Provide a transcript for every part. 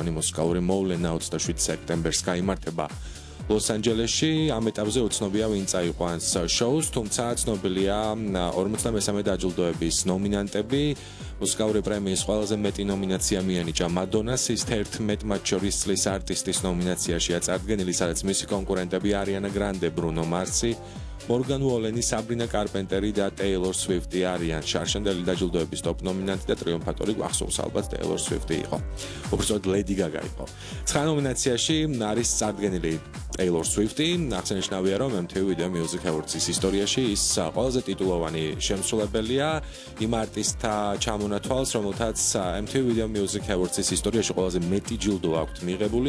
ტიტულოვანი მუსიკალური მოვლენა 27 სექტემბერს გაიმართება ლოს-ანჯელესში. ამ ეტაპზე უცნობია ვინ წაიყვანს შოუს, თუმცა ცნობილია 53 დაჯილდოების ნომინანტები. მუსიკალური პრემიის ყველაზე მეტი ნომინაცია მიენიჭა მადონას, ის 11 მათ შორის წლის არტისტის ნომინაციაშია წარდგენილი, სადაც მისი კონკურენტები არიანა გრანდე, ბრუნო მარსი, მორგან უოლენი, საბრინა კარპენტერი და ტეილორ სვიფტი არიან. შარშანდელი დაჯილდოების ტოპ ნომინანტი და ტრიუმფატორი გახსოვს ალბათ ტეილორ სვიფტი იყო. უბრალოდ ლედი გაგა იყო. 9 ნომინაციაში არის წარდგენილი ტეილორ სვიფტი. აღსანიშნავია, რომ MTV Video Music Awards-ის ისტორიაში ის ყველაზე ტიტულოვანი შემსრულებელია იმ არტისტთა ჩამონათვალს, რომელთაც MTV Video Music Awards-ის ისტორიაში ყველაზე მეტი ჯილდო აქვთ მიღებული.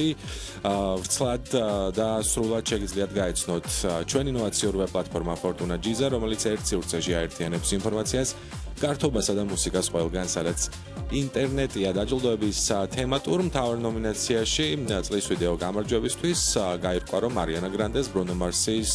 ვრცლად და სრულად შეგიძლიათ გაეცნოთ ჩვენი ინოვაციური პლატფორმა Fortuna Giza, რომელიც ერთ სივრცეში აერთიანებს ინფორმაციას, გართობასა და მუსიკას ყველგან, სადაც ინტერნეტია. დაჯილდოების თემატურ მთავარ ნომინაციაში წლის ვიდეო გამარჯვებისთვის გაირკვა, რომ არიანა გრანდეს, ბრუნო მარსის,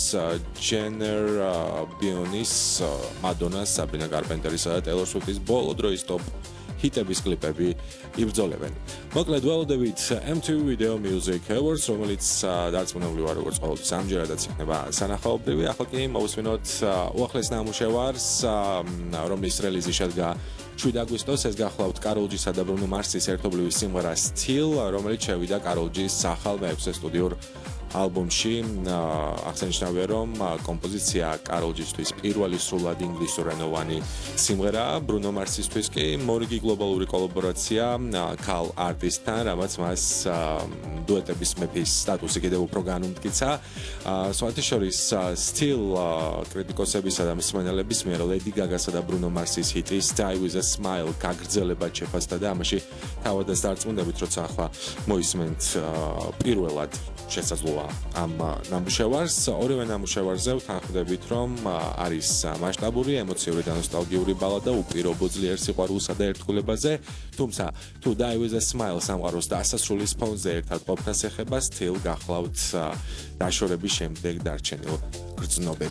ჯენერ ბიონის, მადონას, საბრინა კარპენტერისა და ტეილორ სვიფტის ბოლო დროის ტოპ ჰიტების კლიპები იბრძოლებენ. მოკლედ ველოდებით MTV Video Music Awards, რომელიც დარწმუნებული ვარ, როგორც ყოველთვის ამჯერადაც იქნება სანახაობრივი. ახლა კი მოვუსმინოთ უახლეს ნამუშევარს, რომლის რელიზი შედგა 7 აგვისტოს. ეს გახლავთ კაროლ ჯისა და ბრუნო მარსის ერთობლივი სიმღერა Still, რომელიც შევიდა კაროლ ჯის ახალ მეექვსე სტუდიურ ალბომში. აღსანიშნავია, რომ კომპოზიცია კაროლ ჯისთვის პირველი სრულად ინგლისურენოვანი სიმღერაა. ბრუნო მარსისთვის კი მორიგი გლობალური კოლაბორაცია ქალ არტისტთან, რამაც მას დუეტების მეფის სტატუსი კიდევ უფრო განუმტკიცა. სხვათა შორის Still კრიტიკოსებისა და მსმენელების მიერ ლედი გაგასა და ბრუნო მარსის ჰიტის Die With A Smile გაგრძელებად შეფასდა და ამაში თავადაც დარწმუნდებით, როცა ახლა მოისმენთ პირველად შესაძლოა ამ ნამუშევარს. ორივე ნამუშევარზე ვთანხმდებით, რომ არის მასშტაბური, ემოციური და ნოსტალგიური ბალადა უპირობო ძლიერ სიყვარულსა და ერთგულებაზე, თუმცა თუ Die With A Smile სამყაროს დასასრულის ფონზე ერთად ყოფნას ეხება, Still გახლავთ დაშორების შემდეგ დარჩენილ გრძნობებს.